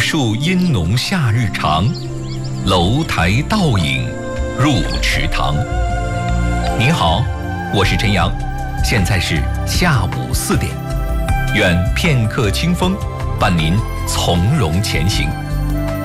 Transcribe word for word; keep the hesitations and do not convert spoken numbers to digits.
树阴浓夏日长，楼台倒影入池塘。您好，我是陈阳，现在是下午四点。愿片刻清风，伴您从容前行。